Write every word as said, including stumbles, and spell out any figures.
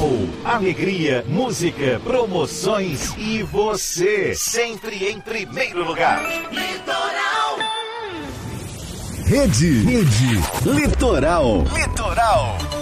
Show, alegria, música, promoções e você, sempre em primeiro lugar. Litoral. Rede, Rede, Litoral. Litoral.